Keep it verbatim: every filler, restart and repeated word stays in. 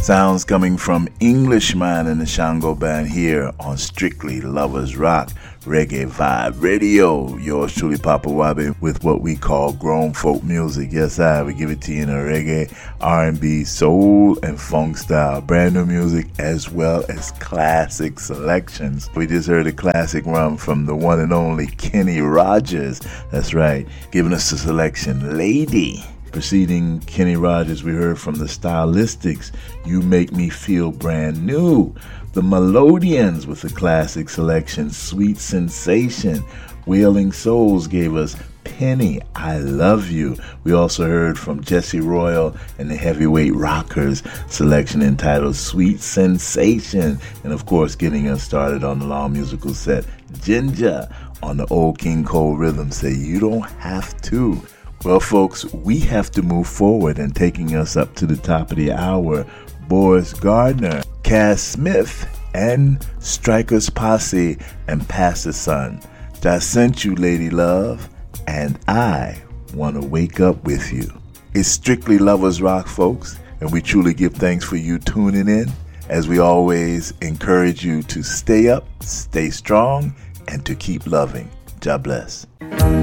Sounds coming from Englishman and the Shango Band here on Strictly Lovers Rock Reggae Vibe Radio. Yours truly, Papa Wabi, with what we call grown folk music. Yes, I we give it to you in a reggae, R and B, soul, and funk style. Brand new music as well as classic selections. We just heard a classic run from the one and only Kenny Rogers. That's right, giving us the selection, Lady. Preceding Kenny Rogers, we heard from the Stylistics, You Make Me Feel Brand New. The Melodians with the classic selection, Sweet Sensation. Wailing Souls gave us Penny, I Love You. We also heard from Jesse Royal and the Heavyweight Rockers selection entitled Sweet Sensation. And of course, getting us started on the long musical set, Ginger on the Old King Cole rhythm, Say You Don't Have To. Well, folks, we have to move forward, and taking us up to the top of the hour, Boris Gardner, Cass Smith, and Strikers Posse and Pastor Son. I sent you, Lady Love, and I want to wake up with you. It's Strictly Lovers Rock, folks, and we truly give thanks for you tuning in, as we always encourage you to stay up, stay strong, and to keep loving. God bless.